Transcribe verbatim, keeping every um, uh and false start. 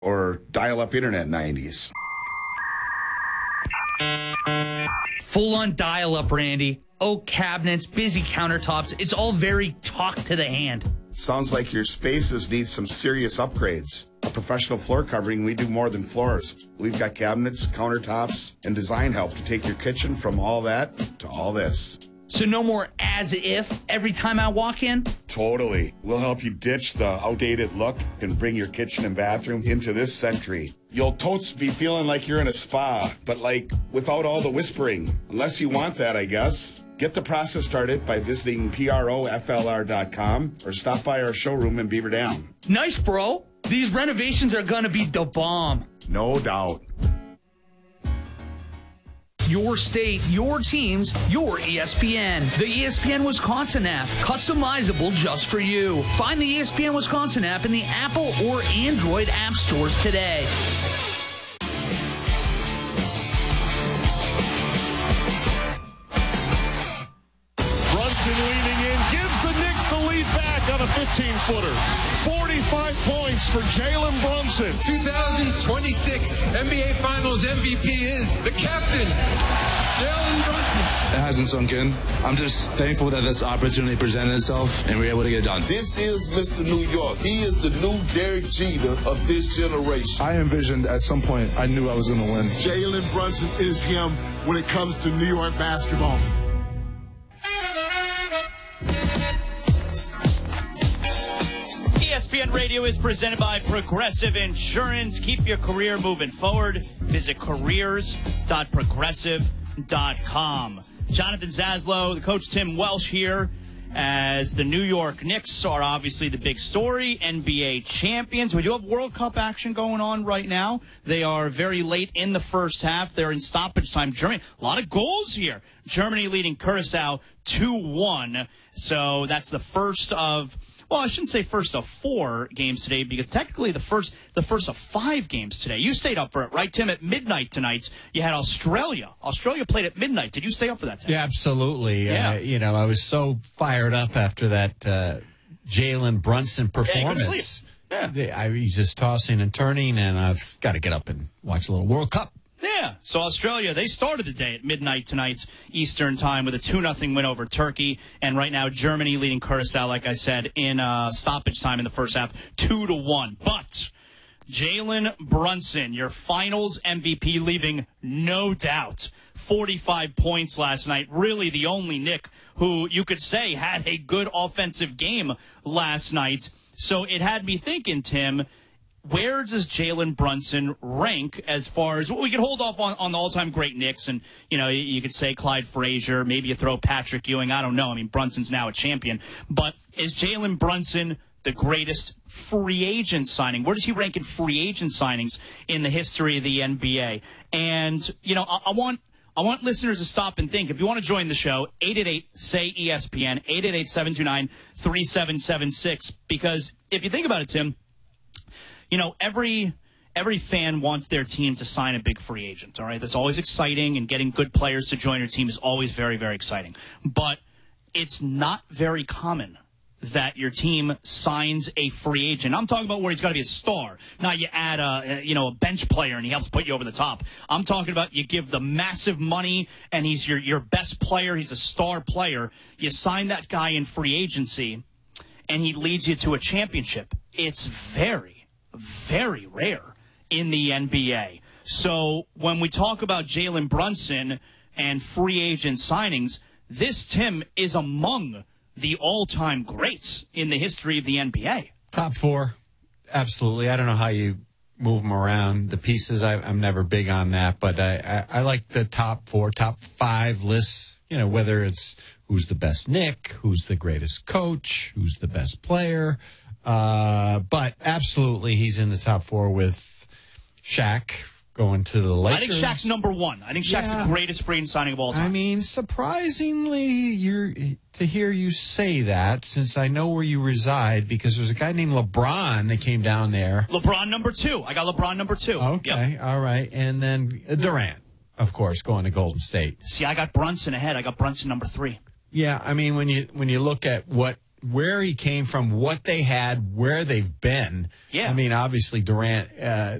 or dial-up internet nineties. Full-on dial-up, Randy. Oak cabinets, busy countertops. It's all very talk to the hand. Sounds like your spaces need some serious upgrades. A professional floor covering, we do more than floors. We've got cabinets, countertops, and design help to take your kitchen from all that to all this. So no more as if every time I walk in? Totally. We'll help you ditch the outdated look and bring your kitchen and bathroom into this century. You'll totes be feeling like you're in a spa, but like without all the whispering. Unless you want that, I guess. Get the process started by visiting P R O F L R dot com or stop by our showroom in Beaver Dam. Nice, bro. These renovations are gonna be the bomb. No doubt. Your state, your teams, your E S P N. The E S P N Wisconsin app, customizable just for you. Find the E S P N Wisconsin app in the Apple or Android app stores today. Brunson leaning in, gives the Knicks the lead back on a fifteen-footer. forty-five points for Jalen Brunson. two thousand twenty-six N B A Finals M V P is the captain, Jalen Brunson. It hasn't sunk in. I'm just thankful that this opportunity presented itself and we were able to get it done. This is Mister New York. He is the new Derek Jeter of this generation. I envisioned at some point I knew I was going to win. Jalen Brunson is him when it comes to New York basketball. E S P N Radio is presented by Progressive Insurance. Keep your career moving forward. Visit careers dot progressive dot com. Jonathan Zaslow, the coach Tim Welsh here, as the New York Knicks are obviously the big story, N B A champions. We do have World Cup action going on right now. They are very late in the first half. They're in stoppage time. Germany, a lot of goals here. Germany leading Curacao two one. So that's the first of... Well, I shouldn't say first of four games today because technically the first the first of five games today. You stayed up for it, right, Tim? At midnight tonight, you had Australia. Australia played at midnight. Did you stay up for that, Tim? Yeah, absolutely. Yeah. Uh, you know, I was so fired up after that uh, Jalen Brunson performance. Yeah, yeah. I was just tossing and turning, and I've got to get up and watch a little World Cup. Yeah, so Australia, they started the day at midnight tonight Eastern time with a two nothing win over Turkey. And right now, Germany leading Curacao, like I said, in uh, stoppage time in the first half, two to one. But Jalen Brunson, your finals M V P, leaving no doubt. forty-five points last night. Really the only Knick who you could say had a good offensive game last night. So it had me thinking, Tim, where does Jalen Brunson rank as far as well, we could hold off on, on the all-time great Knicks, and you know you, you could say Clyde Frazier, maybe you throw Patrick Ewing. I don't know. I mean, Brunson's now a champion, but is Jalen Brunson the greatest free agent signing? Where does he rank in free agent signings in the history of the N B A? And you know, I, I want. I want listeners to stop and think. If you want to join the show, eight eight eight, S A Y, E S P N, eight eight eight, seven two nine, three seven seven six. Because if you think about it, Tim, you know, every every fan wants their team to sign a big free agent, all right? That's always exciting, and getting good players to join your team is always very, very exciting. But it's not very common that your team signs a free agent. I'm talking about where he's got to be a star. Now you add a, you know, a bench player and he helps put you over the top. I'm talking about you give the massive money and he's your, your best player. He's a star player. You sign that guy in free agency and he leads you to a championship. It's very, very rare in the N B A. So when we talk about Jalen Brunson and free agent signings, this, Tim, is among the all-time greats in the history of the N B A. Top four, absolutely. I don't know how you move them around. The pieces, I, I'm never big on that, but I, I, I like the top four, top five lists, you know, whether it's who's the best Knick, who's the greatest coach, who's the best player. Uh, but absolutely, he's in the top four with Shaq going to the Lakers. I think Shaq's number one. I think Shaq's yeah. the greatest free agent signing of all time. I mean, surprisingly, you're to hear you say that, since I know where you reside, because there's a guy named LeBron that came down there. LeBron number two. I got LeBron number two. Okay, yep. All right. And then Durant, of course, going to Golden State. See, I got Brunson ahead. I got Brunson number three. Yeah, I mean, when you when you look at what where he came from, what they had, where they've been. Yeah. I mean, obviously Durant, uh,